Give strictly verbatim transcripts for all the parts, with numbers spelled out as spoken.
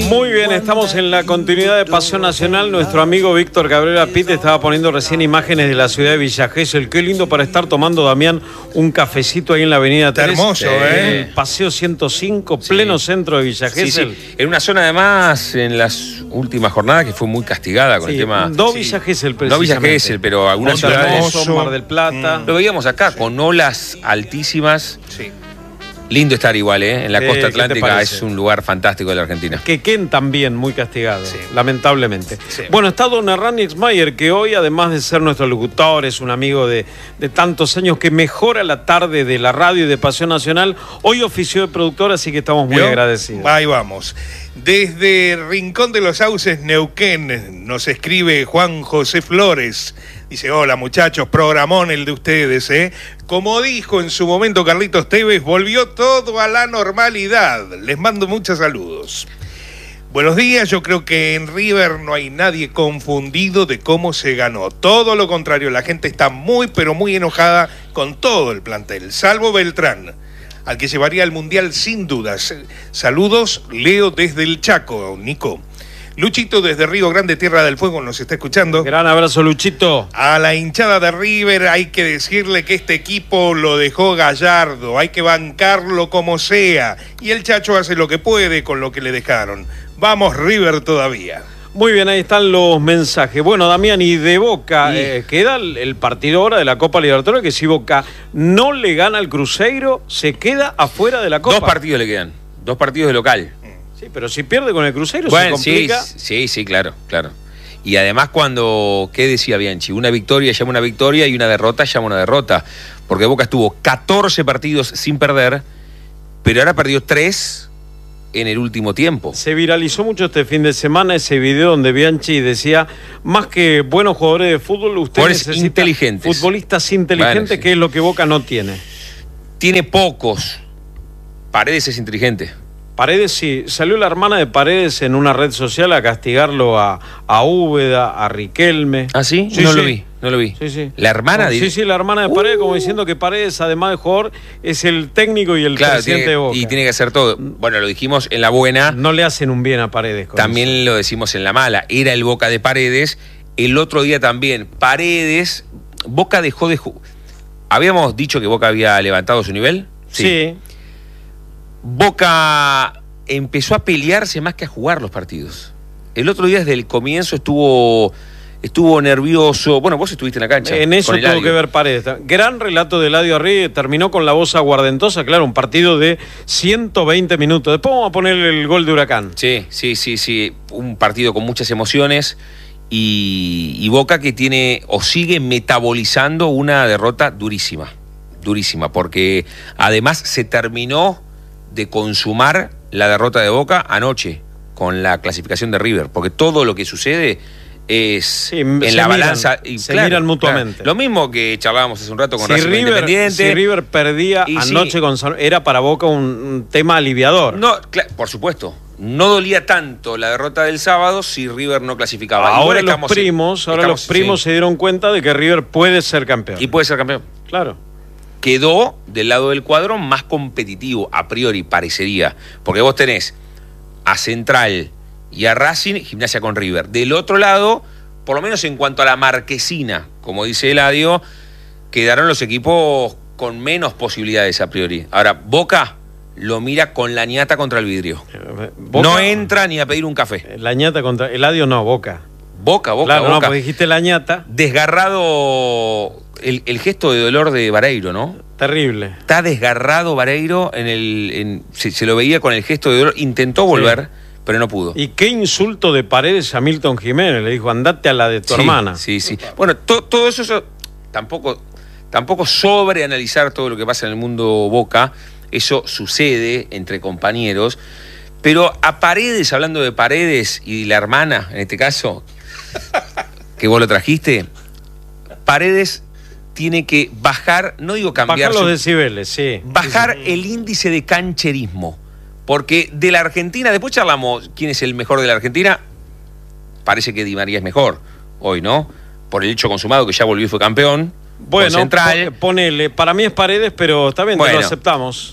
Muy bien, estamos en la continuidad de Pasión Nacional. Nuestro amigo Víctor Cabrera Pitt estaba poniendo recién imágenes de la ciudad de Villa Gesell. Qué lindo para estar tomando, Damián, un cafecito ahí en la avenida tres. Está hermoso, ¿eh? El Paseo ciento cinco, sí. Pleno centro de Villa Gesell. Sí, sí. En una zona, además, en las últimas jornadas, que fue muy castigada con sí, el tema... No Villa Gesell, precisamente. No Villa Gesell, pero algunas Monte ciudades... Hermoso, Mar del Plata. Mm. Lo veíamos acá, con olas altísimas. Sí. Lindo estar igual, ¿eh? En la ¿Qué, costa atlántica es un lugar fantástico de la Argentina. Quequén también muy castigado, sí. Lamentablemente. Sí. Bueno, está don Hernán Exmayer, que hoy, además de ser nuestro locutor, es un amigo de, de tantos años que mejora la tarde de la radio y de Pasión Nacional. Hoy ofició de productor, así que estamos muy ¿Vio? agradecidos. Ahí vamos. Desde Rincón de los Sauces, Neuquén, nos escribe Juan José Flores. Dice, hola muchachos, programón el de ustedes, ¿eh? Como dijo en su momento Carlitos Tevez, volvió todo a la normalidad. Les mando muchos saludos. Buenos días, yo creo que en River no hay nadie confundido de cómo se ganó. Todo lo contrario, la gente está muy, pero muy enojada con todo el plantel, salvo Beltrán, al que llevaría al Mundial sin dudas. Saludos, Leo desde el Chaco, Nico. Luchito desde Río Grande, Tierra del Fuego, nos está escuchando. Gran abrazo, Luchito. A la hinchada de River hay que decirle que este equipo lo dejó Gallardo, hay que bancarlo como sea. Y el Chacho hace lo que puede con lo que le dejaron. Vamos River todavía. Muy bien, ahí están los mensajes. Bueno, Damián, y de Boca, sí. eh, queda el, el partido ahora de la Copa Libertadores, que si Boca no le gana al Cruzeiro, se queda afuera de la Copa. Dos partidos le quedan, dos partidos de local. Sí, pero si pierde con el Cruzeiro bueno, se complica. Sí, sí, sí, claro, claro. Y además cuando, ¿qué decía Bianchi? Una victoria llama una victoria y una derrota llama una derrota. Porque Boca estuvo catorce partidos sin perder, pero ahora perdió tres en el último tiempo. Se viralizó mucho este fin de semana ese video donde Bianchi decía, más que buenos jugadores de fútbol, usted necesita inteligentes. futbolistas inteligentes, bueno, sí. Que es lo que Boca no tiene. Tiene pocos. Paredes es inteligente. Paredes, sí. Salió la hermana de Paredes en una red social a castigarlo a, a Úbeda, a Riquelme. ¿Ah, sí? sí no sí. lo vi, no lo vi. Sí, sí. ¿La hermana? No, de... Sí, sí, la hermana de Paredes, uh. como diciendo que Paredes, además de jugador, es el técnico y el claro, presidente tiene, de Boca. Y tiene que hacer todo. Bueno, lo dijimos en la buena. No le hacen un bien a Paredes. Con también eso. Lo decimos en la mala. Era el Boca de Paredes. El otro día también. Paredes, Boca dejó de jugar. ¿Habíamos dicho que Boca había levantado su nivel? Sí. sí. Boca empezó a pelearse más que a jugar los partidos. El otro día desde el comienzo estuvo estuvo nervioso. Bueno, vos estuviste en la cancha. En eso tuvo que ver Paredes. Gran relato de Eladio Arri, terminó con la voz aguardentosa, claro, un partido de ciento veinte minutos. Después vamos a poner el gol de Huracán. Sí, sí, sí, sí. Un partido con muchas emociones y, y Boca que tiene o sigue metabolizando una derrota durísima. Durísima, porque además se terminó de consumar la derrota de Boca anoche con la clasificación de River, porque todo lo que sucede es sí, en la miran, balanza y se claro, miran mutuamente. Claro. Lo mismo que charlábamos hace un rato con si Racing River, Independiente. Si River perdía y anoche sí, con San... era para Boca un, un tema aliviador. No, por supuesto. No dolía tanto la derrota del sábado si River no clasificaba. Ahora, ahora los estamos, primos, ahora estamos, los primos sí. se dieron cuenta de que River puede ser campeón. Y puede ser campeón. Claro. Quedó del lado del cuadro más competitivo, a priori, parecería. Porque vos tenés a Central y a Racing, Gimnasia con River. Del otro lado, por lo menos en cuanto a la marquesina, como dice Eladio, quedaron los equipos con menos posibilidades a priori. Ahora, Boca lo mira con la ñata contra el vidrio. Boca, no entra ni a pedir un café. La ñata contra... Eladio no, Boca. Boca, Boca, claro, Boca. No, pues dijiste la ñata. Desgarrado el, el gesto de dolor de Vareiro, ¿no? Terrible. Está desgarrado Vareiro, en el, en, se, se lo veía con el gesto de dolor. Intentó volver, sí, pero no pudo. Y qué insulto de Paredes a Milton Jiménez. Le dijo, andate a la de tu sí, hermana. Sí, sí. Bueno, to, todo eso, eso tampoco, tampoco sobreanalizar todo lo que pasa en el mundo Boca. Eso sucede entre compañeros. Pero a Paredes, hablando de Paredes y la hermana, en este caso, que vos lo trajiste, Paredes tiene que bajar, no digo cambiar... Bajar los su, decibeles, sí. Bajar sí. el índice de cancherismo. Porque de la Argentina, después charlamos quién es el mejor de la Argentina, parece que Di María es mejor hoy, ¿no? Por el hecho consumado que ya volvió y fue campeón. Bueno, Central. ponele, para mí es Paredes, pero está bien, bueno, te lo aceptamos.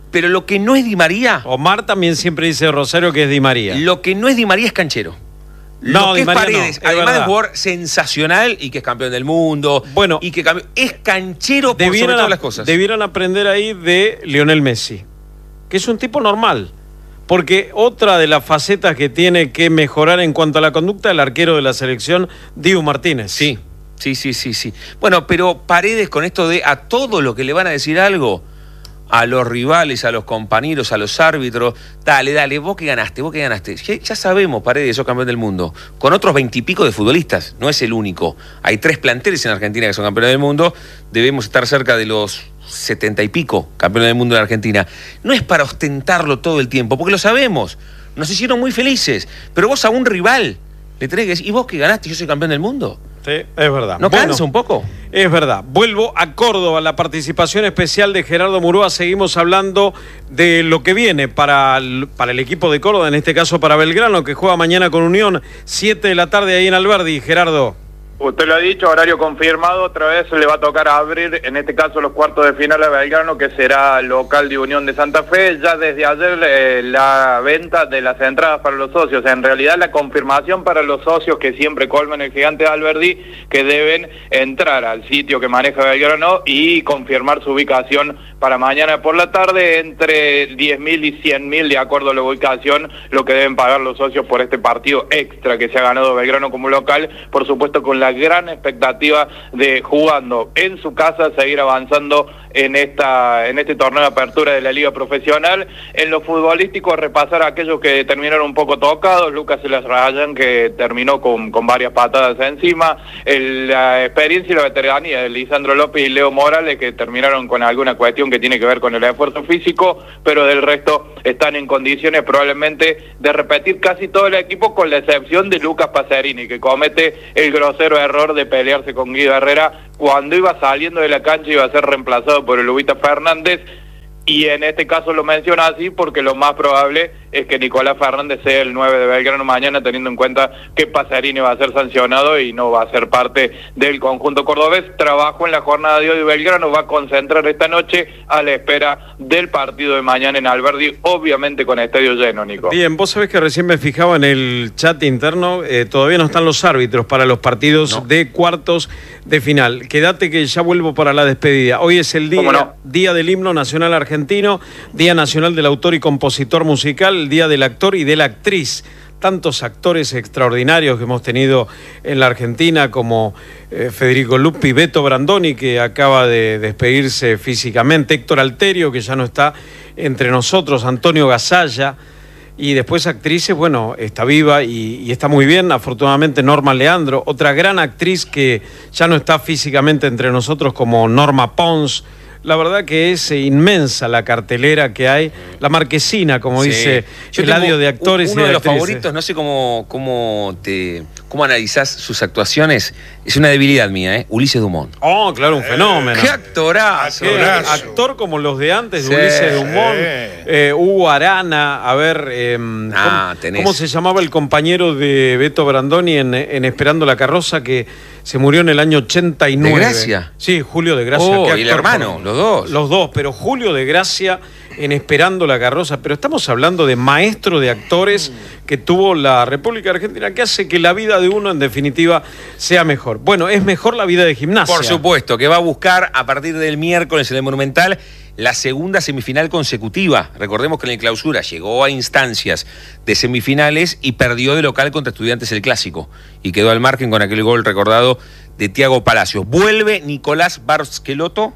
Pero lo que no es Di María... Omar también siempre dice Rosario que es Di María. Lo que no es Di María es canchero. No, lo que Di es María Paredes, no, es además verdad. de jugador sensacional y que es campeón del mundo, bueno, y que cambi- es canchero por sobre debieran, todas las cosas. Debieran aprender ahí de Lionel Messi, que es un tipo normal. Porque otra de las facetas que tiene que mejorar en cuanto a la conducta, el arquero de la selección, Dibu Martínez. Sí, sí, sí, sí, sí. Bueno, pero Paredes con esto de a todo lo que le van a decir algo, a los rivales, a los compañeros, a los árbitros, dale, dale, vos que ganaste, vos que ganaste. Ya, ya sabemos, Paredes, sos campeón del mundo, con otros veintipico de futbolistas, no es el único. Hay tres planteles en Argentina que son campeones del mundo, debemos estar cerca de los setenta y pico campeones del mundo en Argentina. No es para ostentarlo todo el tiempo, porque lo sabemos, nos hicieron muy felices, pero vos a un rival le tenés que decir, ¿y vos que ganaste, yo soy campeón del mundo? Sí, es verdad. ¿No bueno, cansa un poco? Es verdad. Vuelvo a Córdoba, la participación especial de Gerardo Murúa. Seguimos hablando de lo que viene para el, para el equipo de Córdoba, en este caso para Belgrano, que juega mañana con Unión, siete de la tarde ahí en Alberdi. Gerardo. Usted lo ha dicho, horario confirmado, otra vez le va a tocar abrir, en este caso, los cuartos de final a Belgrano, que será local de Unión de Santa Fe. Ya desde ayer eh, la venta de las entradas para los socios, en realidad la confirmación para los socios que siempre colman el Gigante de Alberdi, que deben entrar al sitio que maneja Belgrano y confirmar su ubicación para mañana por la tarde, entre diez mil y cien mil, de acuerdo a la ubicación, lo que deben pagar los socios por este partido extra que se ha ganado Belgrano como local, por supuesto con la gran expectativa de, jugando en su casa, seguir avanzando en esta en este torneo de apertura de la Liga Profesional. En lo futbolístico, repasar a aquellos que terminaron un poco tocados. Lucas Elas Rayan, que terminó con, con varias patadas encima, el, la experiencia y la veteranía de Lisandro López y Leo Morales, que terminaron con alguna cuestión que tiene que ver con el esfuerzo físico, pero del resto están en condiciones probablemente de repetir casi todo el equipo, con la excepción de Lucas Pacerini, que comete el grosero error de pelearse con Guido Herrera cuando iba saliendo de la cancha, iba a ser reemplazado por el Ubita Fernández, y en este caso lo menciona así porque lo más probable es que Nicolás Fernández sea el nueve de Belgrano mañana, teniendo en cuenta que Pacerini va a ser sancionado y no va a ser parte del conjunto cordobés. Trabajo en la jornada de hoy de Belgrano, va a concentrar esta noche a la espera del partido de mañana en Alberdi, obviamente con estadio lleno, Nico. Bien, vos sabés que recién me fijaba en el chat interno, eh, todavía no están los árbitros para los partidos no. de cuartos de final. Quédate que ya vuelvo para la despedida. Hoy es el día, no? día del himno nacional argentino, Día Nacional del Autor y Compositor Musical, el Día del Actor y de la Actriz. Tantos actores extraordinarios que hemos tenido en la Argentina, como eh, Federico Lupi, Beto Brandoni, que acaba de despedirse físicamente, Héctor Alterio, que ya no está entre nosotros, Antonio Gasalla, y después actrices, bueno, está viva y, y está muy bien, afortunadamente Norma Leandro, otra gran actriz que ya no está físicamente entre nosotros, como Norma Pons. La verdad que es inmensa la cartelera que hay, la marquesina, como sí. dice Eladio, de actores uno y de de los actrices. favoritos, no sé cómo, cómo, te, cómo analizás sus actuaciones, es una debilidad mía, ¿eh? Ulises Dumont. Oh, claro, un fenómeno. ¡Qué actorazo! ¿Qué actorazo. Actor como los de antes, Sí. Ulises Dumont, eh, Hugo Arana, a ver, eh, Ah, ¿cómo, tenés. ¿cómo se llamaba el compañero de Beto Brandoni en, en Esperando la Carroza, que se murió en el año ochenta y nueve? ¿De Gracia? Sí, Julio de Gracia. Oh, qué y el actor, hermano, por- los dos. Los dos, pero Julio de Gracia en Esperando la Carroza. Pero estamos hablando de maestro de actores que tuvo la República Argentina, que hace que la vida de uno, en definitiva, sea mejor. Bueno, es mejor la vida de Gimnasia. Por supuesto, que va a buscar a partir del miércoles en el Monumental la segunda semifinal consecutiva. Recordemos que en el Clausura llegó a instancias de semifinales y perdió de local contra Estudiantes el Clásico. Y quedó al margen con aquel gol recordado de Thiago Palacios. Vuelve Nicolás Barsquelotto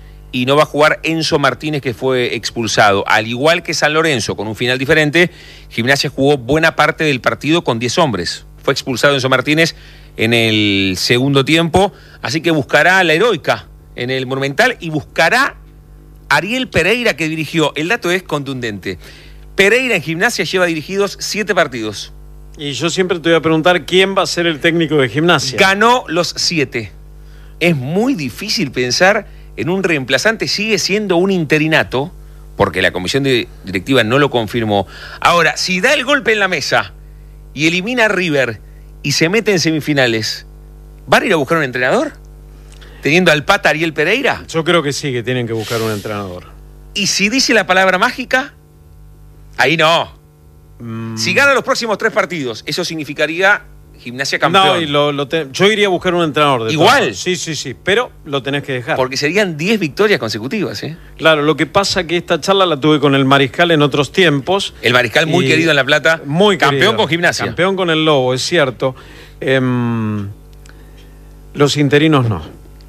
y no va a jugar Enzo Martínez, que fue expulsado. Al igual que San Lorenzo, con un final diferente, Gimnasia jugó buena parte del partido con diez hombres. Fue expulsado Enzo Martínez en el segundo tiempo, así que buscará a la heroica en el Monumental y buscará Ariel Pereira, que dirigió. El dato es contundente. Pereira en Gimnasia lleva dirigidos siete partidos. Y yo siempre te voy a preguntar quién va a ser el técnico de Gimnasia. Ganó los siete. Es muy difícil pensar en un reemplazante, sigue siendo un interinato, porque la comisión de directiva no lo confirmó. Ahora, si da el golpe en la mesa y elimina a River y se mete en semifinales, ¿van a ir a buscar un entrenador? ¿Teniendo al pata Ariel Pereira? Yo creo que sí, que tienen que buscar un entrenador. Y si dice la palabra mágica, ahí no. Mm. Si gana los próximos tres partidos, eso significaría Gimnasia campeón. No, y lo, lo te... yo iría a buscar un entrenador. De Igual. Todo. Sí, sí, sí, pero lo tenés que dejar. Porque serían diez victorias consecutivas, ¿eh? Claro, lo que pasa es que esta charla la tuve con el Mariscal en otros tiempos. El Mariscal muy querido en La Plata. Muy campeón querido. Con Gimnasia. Campeón con el Lobo, es cierto. Eh, los interinos no.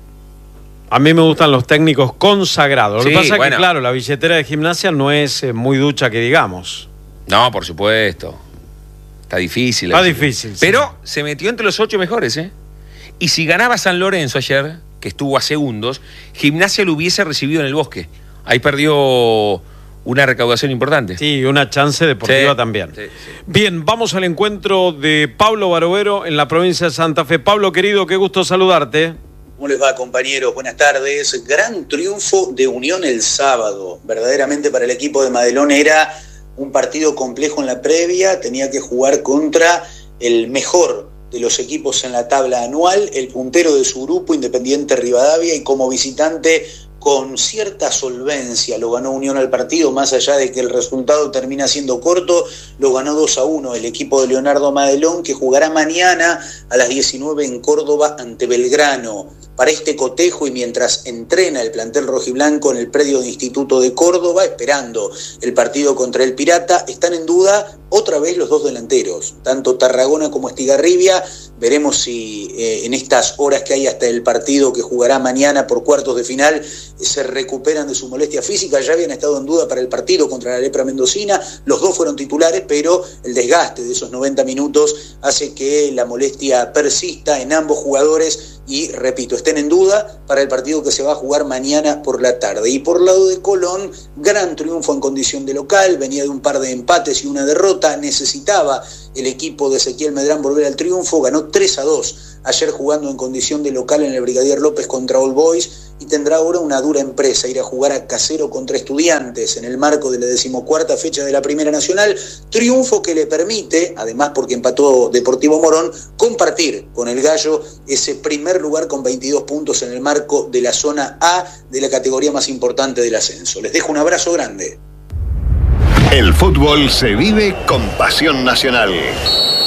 A mí me gustan los técnicos consagrados. Lo Sí, que pasa es bueno. que, claro, la billetera de Gimnasia no es eh, muy ducha que digamos. No, por supuesto. Está difícil. Está difícil. Pero sí. Se metió entre los ocho mejores, ¿eh? Y si ganaba San Lorenzo ayer, que estuvo a segundos, Gimnasia lo hubiese recibido en el Bosque. Ahí perdió una recaudación importante. Sí, una chance deportiva sí, también. Sí, sí. Bien, vamos al encuentro de Pablo Barovero en la provincia de Santa Fe. Pablo, querido, qué gusto saludarte. ¿Cómo les va, compañeros? Buenas tardes. Gran triunfo de Unión el sábado. Verdaderamente para el equipo de Madelón era un partido complejo en la previa. Tenía que jugar contra el mejor de los equipos en la tabla anual, el puntero de su grupo, Independiente Rivadavia, y como visitante con cierta solvencia lo ganó Unión al partido, más allá de que el resultado termina siendo corto, lo ganó dos a uno el equipo de Leonardo Madelón, que jugará mañana a las diecinueve en Córdoba ante Belgrano. Para este cotejo y mientras entrena el plantel rojiblanco en el predio de Instituto de Córdoba, esperando el partido contra el Pirata, están en duda otra vez los dos delanteros, tanto Tarragona como Estigarribia. Veremos si eh, en estas horas que hay hasta el partido que jugará mañana por cuartos de final se recuperan de su molestia física. Ya habían estado en duda para el partido contra la Lepra Mendocina, los dos fueron titulares, pero el desgaste de esos noventa minutos hace que la molestia persista en ambos jugadores y, repito, estén en duda para el partido que se va a jugar mañana por la tarde. Y por lado de Colón, gran triunfo en condición de local, venía de un par de empates y una derrota, necesitaba el equipo de Ezequiel Medrán volver al triunfo, ganó tres a dos ayer jugando en condición de local en el Brigadier López contra All Boys, y tendrá ahora una dura empresa, ir a jugar a Casero contra Estudiantes en el marco de la decimocuarta fecha de la Primera Nacional, triunfo que le permite, además porque empató Deportivo Morón, compartir con el Gallo ese primer lugar con veintidós puntos en el marco de la zona A de la categoría más importante del ascenso. Les dejo un abrazo grande. El fútbol se vive con pasión nacional.